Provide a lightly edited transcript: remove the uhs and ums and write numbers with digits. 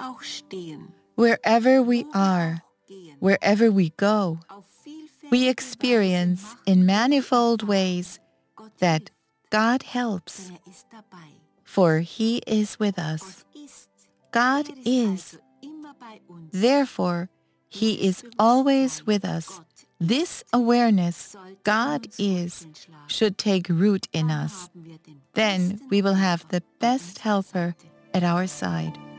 auch stehen, Wherever we are, gehen, wherever we go, auf vielfältige we Weise experience machen in wir manifold erfahren, ways Gott that hilft, God helps, denn ist dabei. for He is with us. Gott ist, God ist is, also immer bei uns. therefore He is always with us. This awareness, God is, should take root in us. Then we will have the best helper at our side.